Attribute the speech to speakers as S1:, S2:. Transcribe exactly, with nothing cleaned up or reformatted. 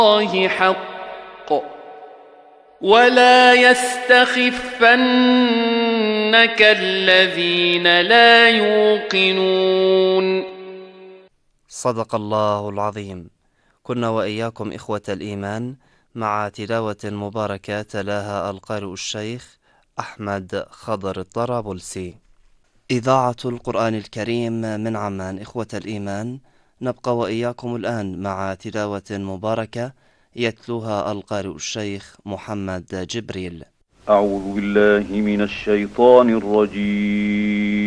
S1: الله حق ولا يستخفنك الذين لا يوقنون.
S2: صدق الله العظيم. كنا وإياكم إخوة الإيمان مع تلاوة مباركة تلاها القارئ الشيخ أحمد خضر الطرابلسي. إذاعة القرآن الكريم من عمان. إخوة الإيمان، نبقى وإياكم الآن مع تلاوة مباركة يتلوها القارئ الشيخ محمد جبريل.
S3: أعوذ بالله من الشيطان الرجيم.